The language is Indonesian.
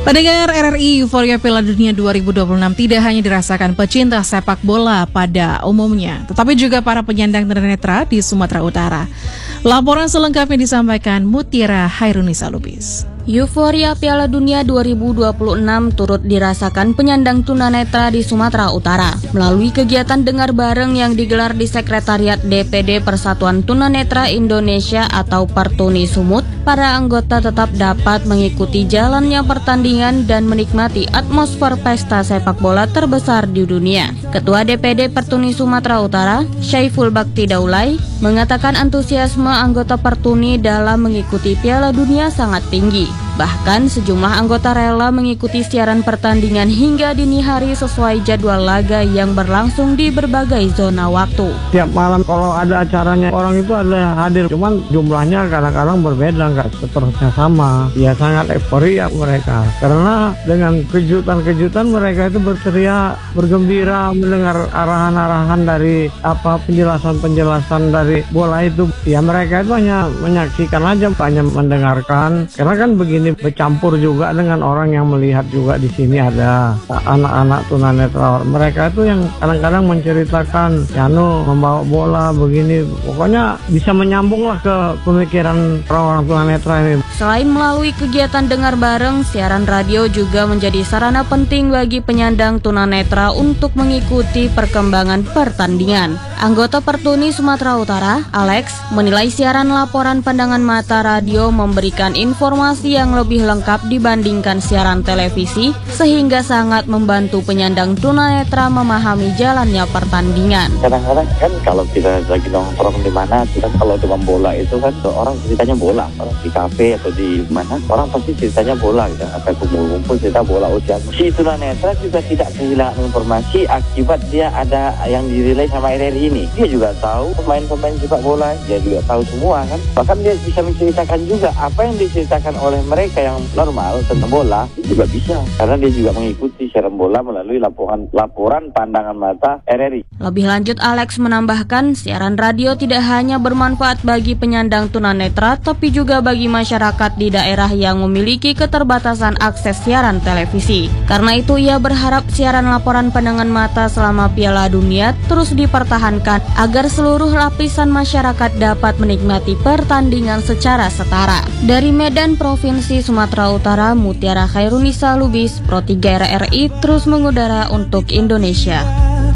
Pendengar RRI, euforia Piala Dunia 2026 tidak hanya dirasakan pecinta sepak bola pada umumnya, tetapi juga para penyandang tunanetra di Sumatera Utara. Laporan selengkapnya disampaikan Mutiara Hairunisa Lubis. Euforia Piala Dunia 2026 turut dirasakan penyandang tunanetra di Sumatera Utara. Melalui kegiatan dengar bareng yang digelar di Sekretariat DPD Persatuan Tunanetra Indonesia atau Pertuni Sumut, para anggota tetap dapat mengikuti jalannya pertandingan dan menikmati atmosfer pesta sepak bola terbesar di dunia. Ketua DPD Pertuni Sumatera Utara, Syaiful Bakti Daulay, mengatakan antusiasme anggota Pertuni dalam mengikuti Piala Dunia sangat tinggi. Bahkan sejumlah anggota rela mengikuti siaran pertandingan hingga dini hari sesuai jadwal laga yang berlangsung di berbagai zona waktu. Tiap malam kalau ada acaranya orang itu ada hadir, cuman jumlahnya kadang-kadang berbeda, nggak seterusnya sama. Ya sangat euforia mereka karena dengan kejutan-kejutan mereka itu berteriak, bergembira mendengar arahan-arahan dari penjelasan-penjelasan dari bola itu. Ya mereka itu hanya menyaksikan aja, hanya mendengarkan. Karena kan begini bercampur juga dengan orang yang melihat juga di sini ada anak-anak tunanetra. Mereka itu yang kadang-kadang menceritakan, membawa bola begini. Pokoknya bisa menyambung lah ke pemikiran orang-orang tunanetra ini. Selain melalui kegiatan dengar bareng, siaran radio juga menjadi sarana penting bagi penyandang tunanetra untuk mengikuti perkembangan pertandingan. Anggota Pertuni Sumatera Utara, Alex, menilai siaran laporan pandangan mata radio memberikan informasi yang lebih lengkap dibandingkan siaran televisi, sehingga sangat membantu penyandang tunanetra memahami jalannya pertandingan. Kadang-kadang kan kalau kita lagi nongkrong di mana, kan kalau cuma bola itu kan orang ceritanya bola, orang di kafe atau di mana orang pasti ceritanya bola, gitu. Apa kumpul-kumpul cerita bola ujian. Si tunanetra juga tidak kehilangan informasi akibat dia ada yang dirilai sama RRI ini. Dia juga tahu pemain-pemain sepak bola, dia juga tahu semua kan. Bahkan dia bisa menceritakan juga apa yang diceritakan oleh mereka yang normal tentang bola juga bisa, karena dia juga mengikuti siaran bola melalui laporan pandangan mata RRI. Lebih lanjut, Alex menambahkan siaran radio tidak hanya bermanfaat bagi penyandang tunanetra, tapi juga bagi masyarakat di daerah yang memiliki keterbatasan akses siaran televisi. Karena itu ia berharap siaran laporan pandangan mata selama Piala Dunia terus dipertahankan agar seluruh lapisan masyarakat dapat menikmati pertandingan secara setara. Dari Medan, Provinsi Sumatera Utara, Mutiara Hairunisa Lubis, Pro 3 RRI terus mengudara untuk Indonesia.